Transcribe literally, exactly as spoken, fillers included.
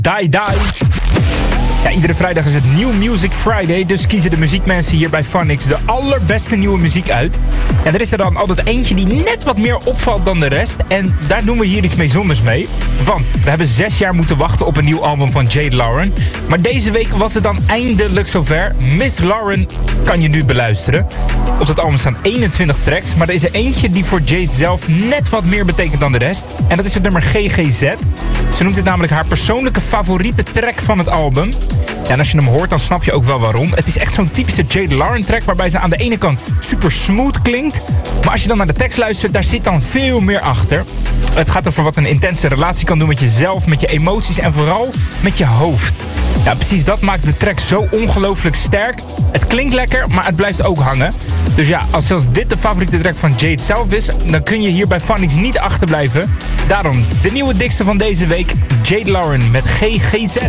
Die Die. Ja, iedere vrijdag is het New Music Friday, dus kiezen de muziekmensen hier bij Phonics de allerbeste nieuwe muziek uit. En er is er dan altijd eentje die net wat meer opvalt dan de rest. En daar doen we hier iets bijzonders mee. Want we hebben zes jaar moeten wachten op een nieuw album van Jade Lauren. Maar deze week was het dan eindelijk zover. Miss Lauren kan je nu beluisteren. Op dat album staan eenentwintig tracks, maar er is er eentje die voor Jade zelf net wat meer betekent dan de rest. En dat is het nummer G G Z. Ze noemt dit namelijk haar persoonlijke favoriete track van het album. Ja, en als je hem hoort, dan snap je ook wel waarom. Het is echt zo'n typische Jade Lauren track, waarbij ze aan de ene kant super smooth klinkt. Maar als je dan naar de tekst luistert, daar zit dan veel meer achter. Het gaat over wat een intense relatie kan doen met jezelf, met je emoties en vooral met je hoofd. Ja, precies dat maakt de track zo ongelooflijk sterk. Het klinkt lekker, maar het blijft ook hangen. Dus ja, als zelfs dit de favoriete track van Jade zelf is, dan kun je hier bij Phonics niet achterblijven. Daarom de nieuwe dikste van deze week, Jade Lauren met G G Z.